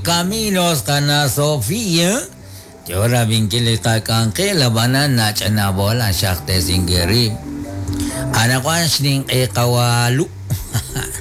Caminos kana Sofia. Jora bingkil itakan ke labanan na bola syakte singgeri. Anak ko sning kawalu